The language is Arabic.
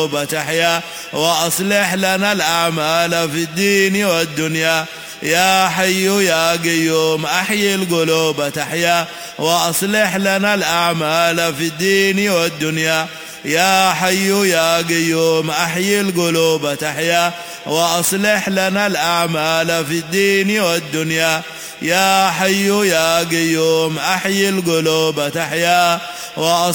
تحيا وأصلح لنا الأعمال في الدين والدنيا. يا حي يا قيوم أحيي القلوب تحيا وأصلح لنا الأعمال في الدين والدنيا. يا حي يا قيوم أحيي القلوب تحيا وأصلح لنا الأعمال في الدين والدنيا. يا حي يا قيوم أحيي القلوب تحيا